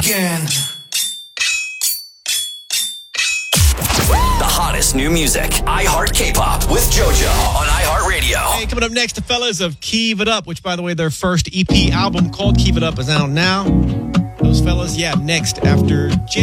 again. The hottest new music. iHeart K-Pop with JoJo on iHeartRadio. Hey, coming up next, the fellas of Keeve It Up, which, by the way, their first EP album called Keeve It Up is out now. Those fellas, next after Jen.